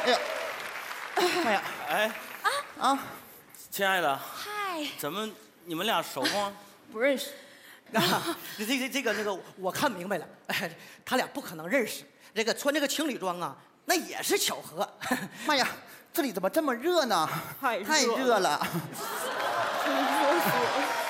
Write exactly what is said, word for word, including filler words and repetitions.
哎呀，哎呀， 哎啊啊， 亲爱的， 嗨， 怎么你们俩熟吗？ 不认识。 啊，这这这个那个，我看明白了，哎，他俩不可能认识。这个穿这个情侣装啊，那也是巧合。妈呀，这里怎么这么热呢？ 太热太热了。 真热死我了。